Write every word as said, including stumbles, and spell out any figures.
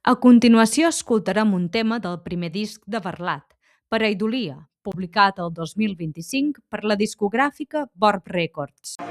A continuació escoltarem un tema del primer disc de Barlat, Per a Idolia, publicat el dos mil vint-i-cinc per la discogràfica Borb Records.